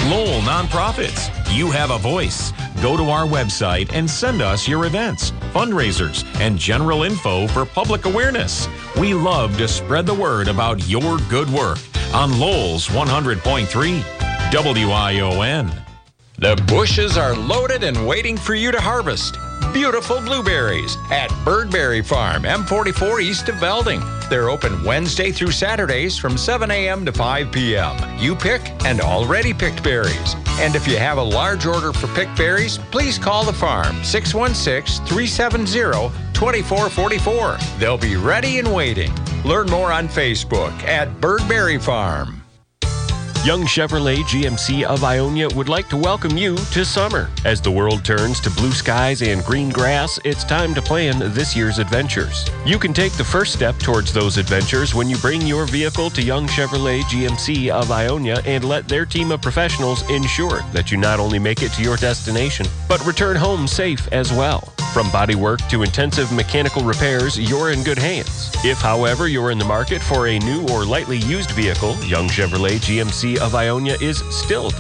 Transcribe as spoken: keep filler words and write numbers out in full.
Lowell Nonprofits. You have a voice. Go to our website and send us your events, fundraisers, and general info for public awareness. We love to spread the word about your good work on Lowell's one hundred point three W I O N. The bushes are loaded and waiting for you to harvest. Beautiful blueberries at Birdberry Farm, M forty-four east of Belding. They're open Wednesday through Saturdays from seven a.m. to five p.m. You pick and already picked berries. And if you have a large order for picked berries, please call the farm, six one six, three seven zero, two four four four. They'll be ready and waiting. Learn more on Facebook at Birdberry Farm. Young Chevrolet G M C of Ionia would like to welcome you to summer. As the world turns to blue skies and green grass, it's time to plan this year's adventures. You can take the first step towards those adventures when you bring your vehicle to Young Chevrolet G M C of Ionia and let their team of professionals ensure that you not only make it to your destination, but return home safe as well. From bodywork to intensive mechanical repairs, you're in good hands. If, however, you're in the market for a new or lightly used vehicle, Young Chevrolet G M C of Ionia is still the